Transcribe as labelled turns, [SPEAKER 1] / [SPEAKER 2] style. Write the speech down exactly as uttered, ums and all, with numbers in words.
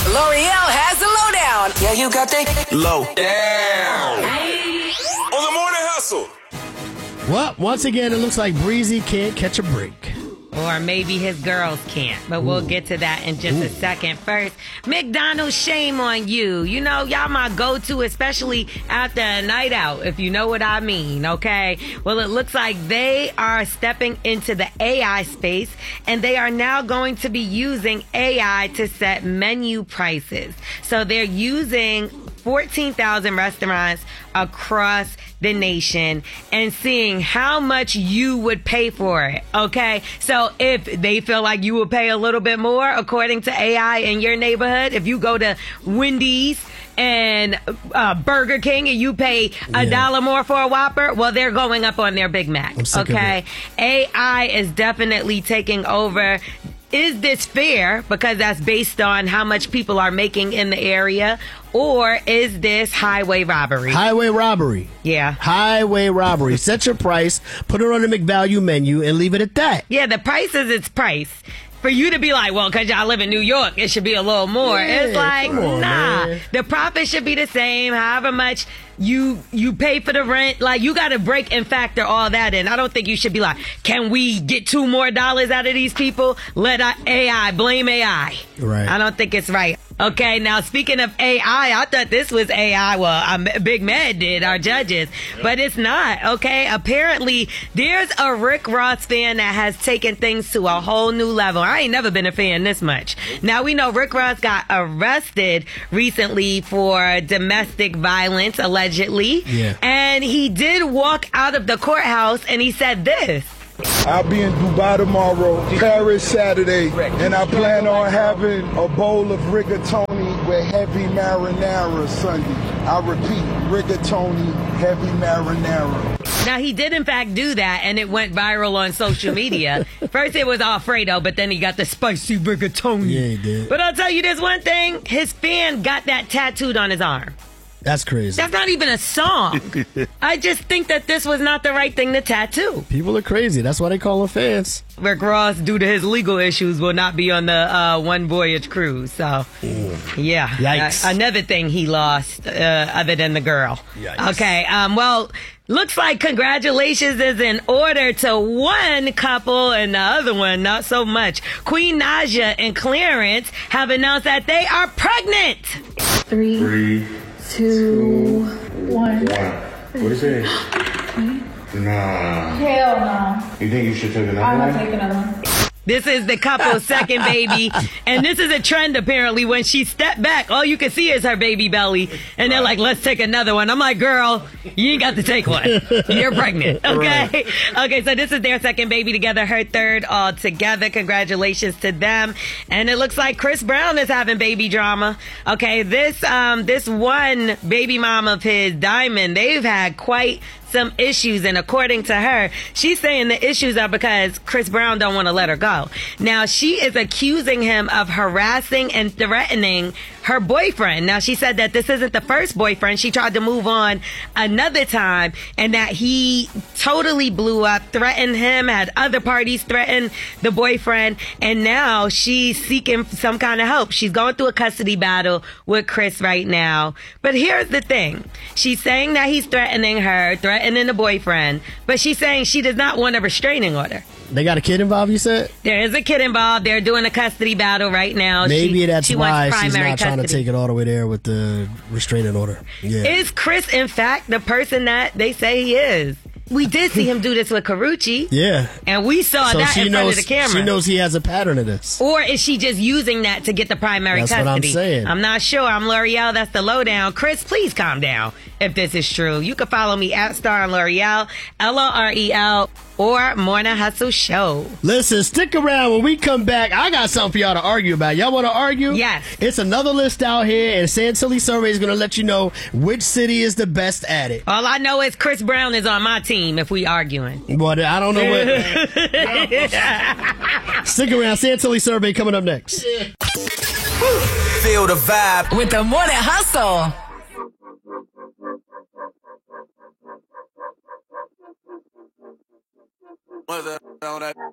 [SPEAKER 1] L'Oreal has the lowdown. Yeah, you got that low down.
[SPEAKER 2] On the Morning Hustle.
[SPEAKER 3] Well, once again, it looks like Breezy can't catch a break.
[SPEAKER 4] Or maybe his girls can't, but we'll
[SPEAKER 3] Ooh.
[SPEAKER 4] get to that in just
[SPEAKER 3] Ooh.
[SPEAKER 4] a second. First, McDonald's, shame on you. You know, y'all my go-to, especially after a night out, if you know what I mean, okay? Well, it looks like they are stepping into the A I space, and they are now going to be using A I to set menu prices. So they're using fourteen thousand restaurants across the nation and seeing how much you would pay for it, okay? So if they feel like you would pay a little bit more, according to A I in your neighborhood, if you go to Wendy's and uh, Burger King and you pay a
[SPEAKER 3] Yeah.
[SPEAKER 4] dollar more for a Whopper, well, they're going up on their Big Mac,
[SPEAKER 3] I'm sick of
[SPEAKER 4] okay?
[SPEAKER 3] it.
[SPEAKER 4] A I is definitely taking over. Is this fair? Because that's based on how much people are making in the area. Or is this highway robbery?
[SPEAKER 3] Highway robbery.
[SPEAKER 4] Yeah.
[SPEAKER 3] Highway robbery. Set your price, put it on the McValue menu, and leave it at that.
[SPEAKER 4] Yeah, the price is its price. For you to be like, well, because y'all live in New York, it should be a little more.
[SPEAKER 3] Yeah,
[SPEAKER 4] it's like,
[SPEAKER 3] come on,
[SPEAKER 4] nah.
[SPEAKER 3] man.
[SPEAKER 4] The profit should be the same, however much you you pay for the rent. Like, you got to break and factor all that in. I don't think you should be like, can we get two more dollars out of these people? Let A I, blame A I.
[SPEAKER 3] Right.
[SPEAKER 4] I don't think it's right. Okay, now speaking of A I, I thought this was A I. Well, um, Big Mad did, our judges, but it's not, okay? Apparently, there's a Rick Ross fan that has taken things to a whole new level. I ain't never been a fan this much. Now, we know Rick Ross got arrested recently for domestic violence, allegedly.
[SPEAKER 3] Yeah.
[SPEAKER 4] And he did walk out of the courthouse and he said this.
[SPEAKER 5] I'll be in Dubai tomorrow, Paris Saturday, and I plan on having a bowl of rigatoni with heavy marinara Sunday. I repeat, rigatoni, heavy marinara.
[SPEAKER 4] Now, he did, in fact, do that, and it went viral on social media. First, it was Alfredo, but then he got the spicy rigatoni.
[SPEAKER 3] Yeah, he did.
[SPEAKER 4] But I'll tell you this one thing. His fan got that tattooed on his arm.
[SPEAKER 3] That's crazy.
[SPEAKER 4] That's not even a song. I just think that this was not the right thing to tattoo.
[SPEAKER 3] People are crazy. That's why they call them fans.
[SPEAKER 4] Rick Ross, due to his legal issues, will not be on the uh, One Voyage cruise. So, yeah.
[SPEAKER 3] Yikes.
[SPEAKER 4] Uh, another thing he lost, uh, other than the girl.
[SPEAKER 3] Yikes.
[SPEAKER 4] Okay. Um, well, looks like congratulations is in order to one couple and the other one not so much. Queen Naja and Clarence have announced that they are pregnant.
[SPEAKER 6] Three,
[SPEAKER 2] Three,
[SPEAKER 6] two, one.
[SPEAKER 2] one. What is it? Nah.
[SPEAKER 6] Hell no.
[SPEAKER 2] You think you should take another
[SPEAKER 6] I'm
[SPEAKER 2] one?
[SPEAKER 6] gonna take another one.
[SPEAKER 4] This is the couple's second baby. And this is a trend, apparently. When she stepped back, all you can see is her baby belly. And they're like, let's take another one. I'm like, girl, you ain't got to take one. You're pregnant. Okay? Right. Okay, so this is their second baby together, her third all together. Congratulations to them. And it looks like Chris Brown is having baby drama. Okay, this um this one baby mom of his, Diamond, they've had quite some issues, and according to her, she's saying the issues are because Chris Brown don't want to let her go. Now, she is accusing him of harassing and threatening her boyfriend. Now, she said that this isn't the first boyfriend. She tried to move on another time, and that he totally blew up, threatened him, had other parties threaten the boyfriend, and now she's seeking some kind of help. She's going through a custody battle with Chris right now. But here's the thing. She's saying that he's threatening her, threatening and then the boyfriend, but she's saying she does not want a restraining order.
[SPEAKER 3] They got a kid involved, you said?
[SPEAKER 4] There is a kid involved. They're doing a custody battle right now.
[SPEAKER 3] Maybe
[SPEAKER 4] she,
[SPEAKER 3] that's
[SPEAKER 4] she
[SPEAKER 3] why
[SPEAKER 4] wants
[SPEAKER 3] she's not
[SPEAKER 4] primary
[SPEAKER 3] trying to
[SPEAKER 4] custody.
[SPEAKER 3] take it all the way there with the restraining order. Yeah.
[SPEAKER 4] Is Chris, in fact, the person that they say he is? We did see him do this with Karrueche.
[SPEAKER 3] Yeah.
[SPEAKER 4] And we saw
[SPEAKER 3] so
[SPEAKER 4] that
[SPEAKER 3] she
[SPEAKER 4] in
[SPEAKER 3] knows,
[SPEAKER 4] front of the camera.
[SPEAKER 3] She knows he has a pattern of this.
[SPEAKER 4] Or is she just using that to get the primary
[SPEAKER 3] That's
[SPEAKER 4] custody?
[SPEAKER 3] what I'm saying.
[SPEAKER 4] I'm not sure. I'm L'Oreal. That's the lowdown. Chris, please calm down if this is true. You can follow me at Star on L'Oreal, L O R E L, or Morning Hustle Show.
[SPEAKER 3] Listen, stick around. When we come back, I got something for y'all to argue about. Y'all want to argue?
[SPEAKER 4] Yes.
[SPEAKER 3] It's another list out here, and Santilli Survey is going to let you know which city is the best at it.
[SPEAKER 4] All I know is Chris Brown is on my team if we arguing.
[SPEAKER 3] But I don't know what. Stick around. Santilli Survey coming up next.
[SPEAKER 1] Feel the vibe with the Morning Hustle. What's that?